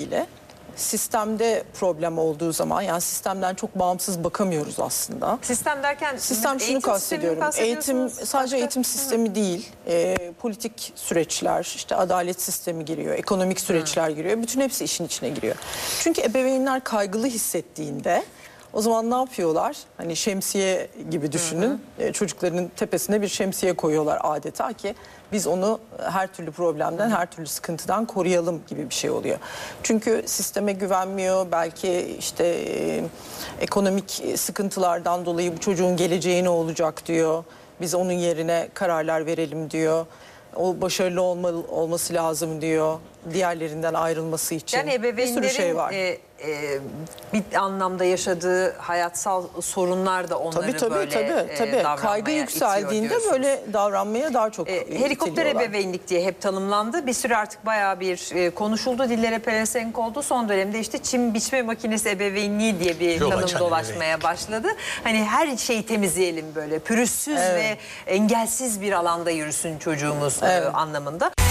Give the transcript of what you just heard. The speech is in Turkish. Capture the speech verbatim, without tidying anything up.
ilgili. Sistemde problem olduğu zaman, yani sistemden çok bağımsız bakamıyoruz aslında. Sistem derken sistem şunu kastediyorum. Eğitim sadece başka? Eğitim sistemi Hı. değil, e, politik süreçler, işte adalet sistemi giriyor, ekonomik süreçler Hı. giriyor. Bütün hepsi işin içine giriyor. Çünkü ebeveynler kaygılı hissettiğinde o zaman ne yapıyorlar? Hani şemsiye gibi düşünün. Hı hı. Çocukların tepesine bir şemsiye koyuyorlar adeta ki biz onu her türlü problemden, her türlü sıkıntıdan koruyalım gibi bir şey oluyor. Çünkü sisteme güvenmiyor. Belki işte e, ekonomik sıkıntılardan dolayı bu çocuğun geleceği ne olacak diyor. Biz onun yerine kararlar verelim diyor. O başarılı olmalı, olması lazım diyor. Diğerlerinden ayrılması için. Yani ebeveynlerin bir sürü şey var. E, e, bir anlamda yaşadığı hayatsal sorunlar da onları tabii, tabii, böyle tabii, tabii. E, davranmaya kaygı yükseldiğinde böyle davranmaya daha çok e, helikopter ebeveynlik diye hep tanımlandı. Bir süre artık bayağı bir e, konuşuldu. Dillere pelesenk oldu. Son dönemde işte çim biçme makinesi ebeveynliği diye bir Yol tanım dolaşmaya ebeveynlik. başladı. Hani her şeyi temizleyelim böyle. Pürüzsüz evet. ve engelsiz bir alanda yürüsün çocuğumuz evet. e, anlamında.